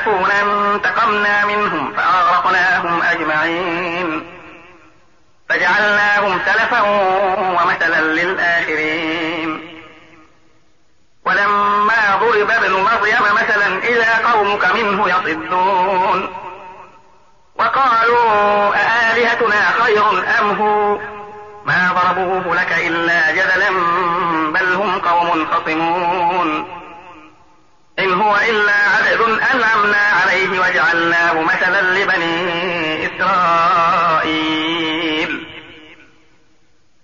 يعرفون انتقمنا منهم فأغرقناهم أجمعين فجعلناهم سلفا ومثلا للآخرين. ولما ضرب ابن مريم مثلا إذا قومك منه يصدون وقالوا أآلهتنا خير أم هو ما ضربوه لك إلا جدلا بل هم قوم خصمون إن هو إلا عبد أنعمنا عليه وجعلناه مثلا لبني إسرائيل